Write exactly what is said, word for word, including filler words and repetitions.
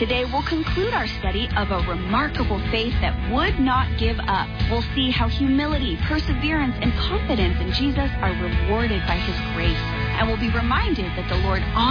Today, we'll conclude our study of a remarkable faith that would not give up. We'll see how humility, perseverance, and confidence in Jesus are rewarded by his grace. And we'll be reminded that the Lord honors